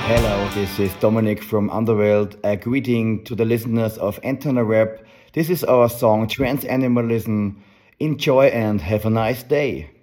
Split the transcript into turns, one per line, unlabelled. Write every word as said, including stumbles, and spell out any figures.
Hello, this is Dominic from Underworld. A greeting to the listeners of Antenna Rap. This is our song Trans Animalism. Enjoy and have a nice day.